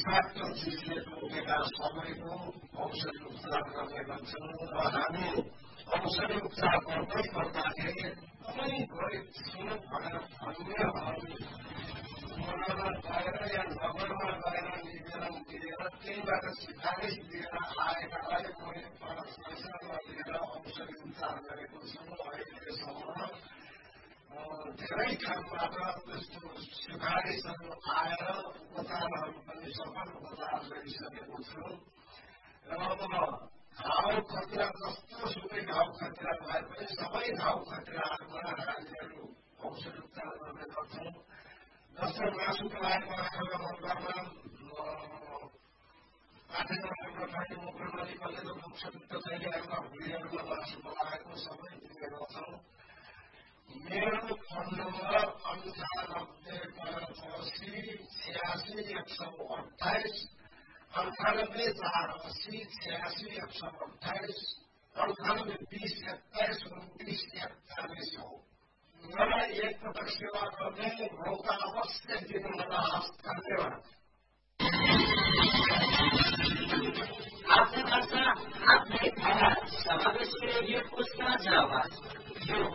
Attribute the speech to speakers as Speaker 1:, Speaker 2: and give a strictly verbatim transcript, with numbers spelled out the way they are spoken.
Speaker 1: विषाक्त चिजले टोकेका सबैको औषधि उपचार गर्ने गर्छौँ र हामी औषधि उपचार गर्दै गर्दाखेरि कुनै गरिब छु भनेर भन्नेहरू मनमा गएर या नगरमा गएर निवेदन दिएर त्यहीबाट सिफारिस दिएर आएकालाई मैले पैसा नदिएर औषधि उपचार गरेको छु। अहिलेसम्म धेरै ठाउँबाट त्यस्तो सिफारिसहरू आएर उपचारहरू पनि सफल उपचार गरिसकेको छु र अब घाउ खतरा जस्तो सुकै घाउ खतरा भए पनि सबै घाउ खतराहरूमा हामीहरू औषधि उपचार गर्ने गर्छौँ। जस्तो मासुको लागि नराखेर मनमा पाठेको ठाउँ मुख्यमन्त्री कलेजको मुख्ययुक्त शैलीहरूमा भुलिहरूमा मासु बनाएको सबै दिने गर्छौँ। मेरो फोन नम्बर अन्ठानब्बे पचासी छ्यासी एक सौ अठाइस अन्ठानब्बे चार अस्सी छ्यासी एक सौ अठाइस अन्ठानब्बे बिस एक्काइस उन्तिस एकचालिस हो। मलाई एकपटक सेवा गर्ने मौका अवश्य दिनुहोला। धन्यवाद।
Speaker 2: आपका भाषा आपने खाया समावेशी रेडियो को साझा